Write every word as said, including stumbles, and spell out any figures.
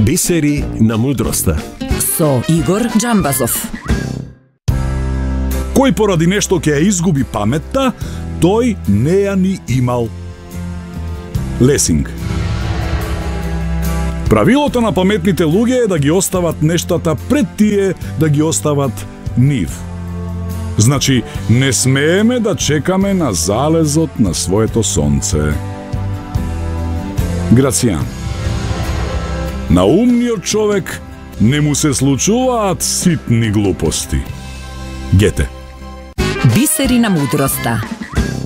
Бисери на мудроста со Игор Джамбазов. Кој поради нешто ќе ја изгуби паметта, тој не ја ни имал. Лесинг. Правилото на паметните луѓе е да ги остават нештата пред тие да ги остават нив. Значи, не смееме да чекаме на залезот на своето сонце. Грацијан. На умниот човек не му се случуваат ситни глупости. Гете. Бисери на мудроста.